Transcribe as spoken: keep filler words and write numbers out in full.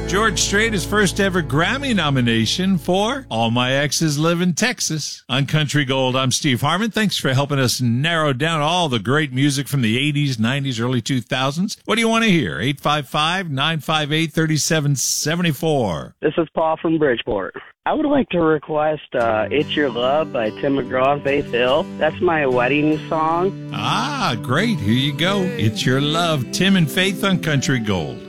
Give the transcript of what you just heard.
George Strait, his first ever Grammy nomination for All My Exes Live in Texas. On Country Gold, I'm Steve Harmon. Thanks for helping us narrow down all the great music from the eighties, nineties, early two thousands. What do you want to hear? eight five five, nine five eight, three seven seven four. This is Paul from Bridgeport. I would like to request uh, It's Your Love by Tim McGraw and Faith Hill. That's my wedding song. Ah, great. Here you go. It's Your Love, Tim and Faith on Country Gold.